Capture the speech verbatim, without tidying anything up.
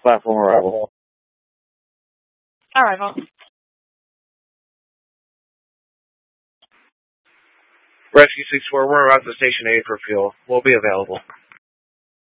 Platform arrival. Arrival. Rescue six four, we're about to Station eight for fuel. We'll be available.